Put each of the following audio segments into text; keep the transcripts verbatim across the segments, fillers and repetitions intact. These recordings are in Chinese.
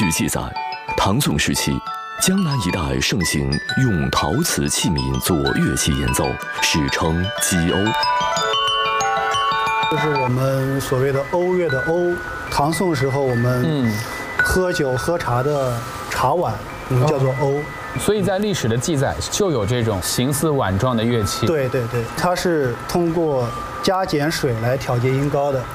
据记载，唐宋时期，江南一带盛行用陶瓷器皿做乐器演奏，史称击瓯。 就是我们所谓的瓯乐的瓯。唐宋时候，我们喝酒喝茶的茶碗，我们叫做瓯。 所以在历史的记载就有这种形似碗状的乐器。 对对对，它是通过加减水来调节音高的。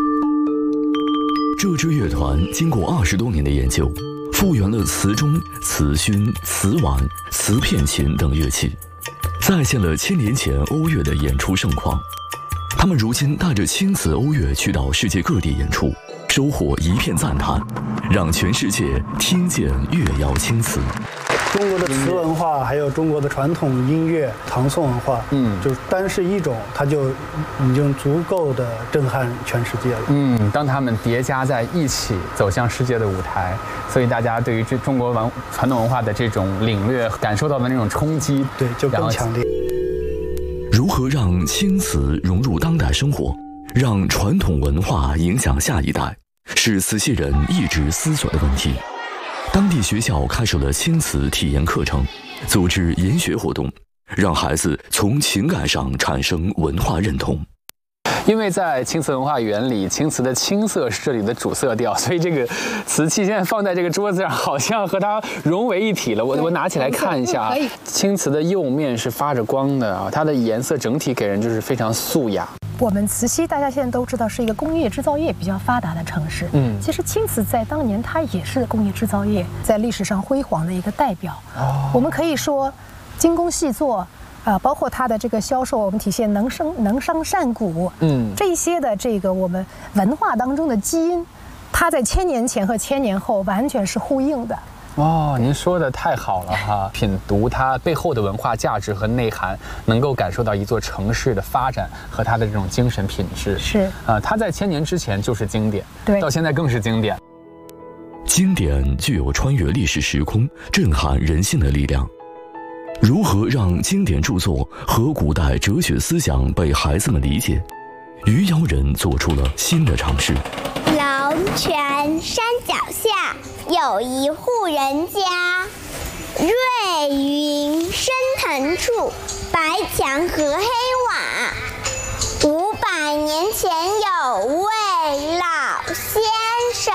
这支乐团经过二十多年的研究，复原了瓷钟、瓷埙、瓷碗、瓷片琴等乐器，再现了千年前瓯乐的演出盛况。他们如今带着青瓷瓯乐去到世界各地演出，收获一片赞叹，让全世界听见乐窑青瓷。 中国的瓷文化，还有中国的传统音乐、唐宋文化，嗯，就是单是一种，它就已经足够的震撼全世界了。 嗯，当他们叠加在一起走向世界的舞台，所以大家对于这中国文传统文化的这种领略，感受到的那种冲击， 对，就更强烈。 如何让青瓷融入当代生活，让传统文化影响下一代，是慈溪人一直思索的问题。当地学校开设了青瓷体验课程，组织研学活动，让孩子从情感上产生文化认同。 因为在青瓷文化园里，青瓷的青色是这里的主色调，所以这个瓷器现在放在这个桌子上，好像和它融为一体了。我我拿起来看一下，青瓷的釉面是发着光的啊，它的颜色整体给人就是非常素雅。 我们慈溪大家现在都知道是一个工业制造业比较发达的城市，嗯，其实青瓷在当年它也是工业制造业在历史上辉煌的一个代表。哦，我们可以说精工细作。啊，包括它的这个销售，我们体现能生能商善贾，嗯，这些的这个我们文化当中的基因，它在千年前和千年后完全是呼应的。 哦，您说的太好了哈！品读它背后的文化价值和内涵，能够感受到一座城市的发展和它的这种精神品质。 是啊、呃，它在千年之前就是经典， 对， 到现在更是经典。 经典具有穿越历史时空、震撼人心的力量。如何让经典著作和古代哲学思想被孩子们理解？余姚人做出了新的尝试。 龙泉山脚下有一户人家，瑞云升腾处，白墙和黑瓦。五百年前有位老先生，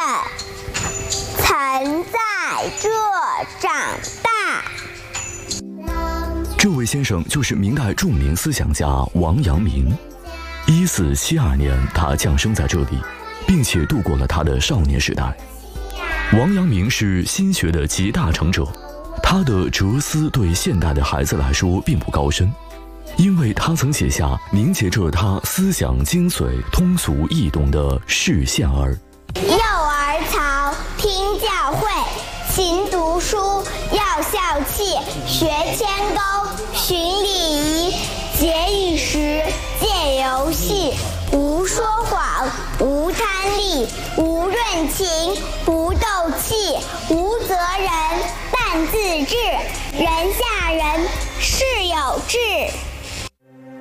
曾在这长大。 这位先生就是明代著名思想家王阳明。一四七二年，他降生在这里，并且度过了他的少年时代。王阳明是心学的集大成者，他的哲思对现代的孩子来说并不高深，因为他曾写下凝结着他思想精髓、通俗易懂的《释宪儿》。 幼儿曹，听教诲，勤读书，要孝气，学谦恭，循礼仪，节义时，戒游戏，无说谎，无贪利，无论情，不斗气，无责人，但自治，人下人，事有志。